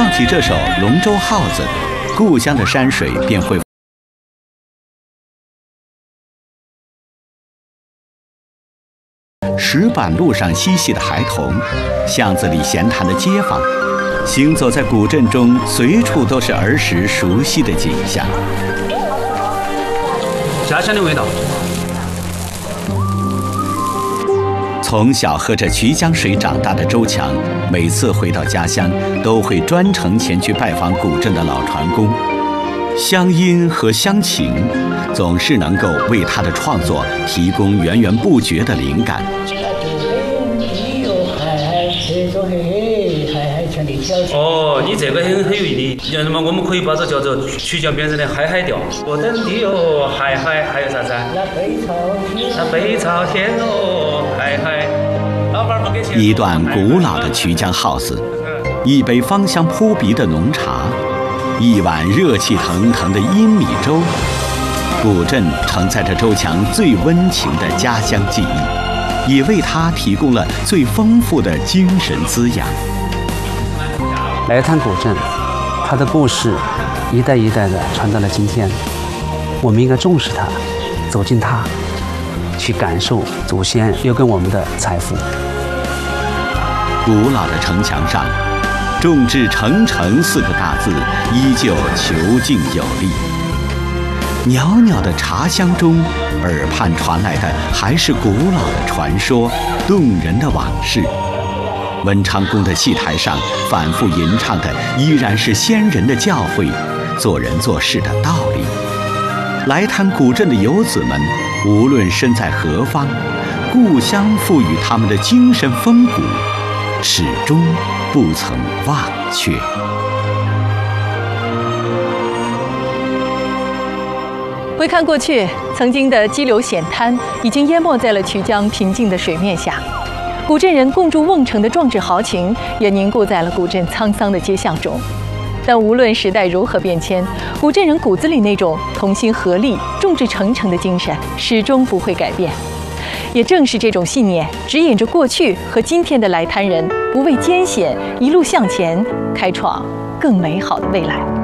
唱起这首《龙舟号子》，故乡的山水便会石板路上嬉戏的孩童，巷子里闲谈的街坊，行走在古镇中，随处都是儿时熟悉的景象。 家乡的味道。 从小喝着衢江水长大的周强，每次回到家乡，都会专程前去拜访古镇的老船工。乡音和乡情，总是能够为他的创作提供源源不绝的灵感。 哦，你这个很有意义。那么我们可以把这叫做衢江边上的嗨嗨调。我等你哟，嗨嗨，还有啥子？那北朝天哦，嗨嗨。老板不给钱。 一段古老的衢江号子，一杯芳香扑鼻的浓茶，一碗热气腾腾的阴米粥。古镇承载着周强最温情的家乡记忆，也为他提供了最丰富的精神滋养。 来谈古镇，它的故事一代一代的传到了今天，我们应该重视它，走进它，去感受祖先留给我们的财富。 古老的城墙上，种植城城4个大字依旧遒劲有力。袅袅的茶香中，耳畔传来的还是古老的传说，动人的往事。文昌宫的戏台上反复吟唱的依然是先人的教诲，做人做事的道理。来谈古镇的游子们，无论身在何方，故乡赋予他们的精神风骨，始终不曾忘却。 回看过去，曾经的激流险滩已经淹没在了衢江平静的水面下。古镇人共筑瓮城的壮志豪情，也凝固在了古镇沧桑的街巷中。但无论时代如何变迁，古镇人骨子里那种同心合力、众志成城的精神始终不会改变。也正是这种信念，指引着过去和今天的来滩人，不畏艰险，一路向前，开创更美好的未来。